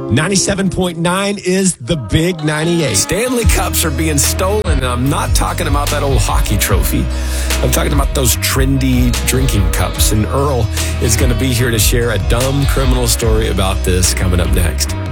97.9 is the Big 98. Stanley Cups are being stolen, and I'm not talking about that old hockey trophy. I'm talking about those trendy drinking cups, and Earl is going to be here to share a dumb criminal story about this coming up next.